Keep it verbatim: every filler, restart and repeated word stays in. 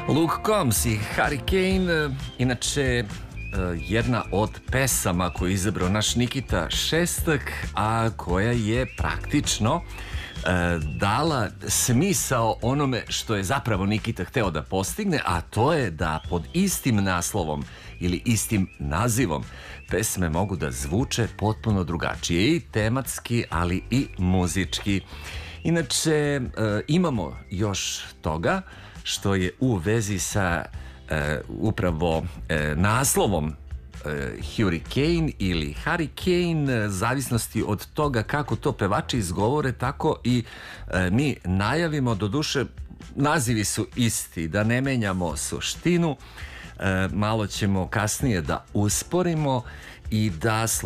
Luke Combs i Hurricane, inače jedna od pesama koju je izabrao naš Nikita Šestak, a koja je praktično dala smisao onome što je zapravo Nikita hteo da postigne, a to je da pod istim naslovom ili istim nazivom pesme mogu da zvuče potpuno drugačije i tematski, ali i muzički. Inače, imamo još toga što je u vezi sa upravo naslovom Hurricane ili Hurricane, zavisnosti od toga kako to pevači izgovore, tako i mi najavimo. Doduše, nazivi su isti, da ne menjamo suštinu. Malo ćemo kasnije da usporimo i da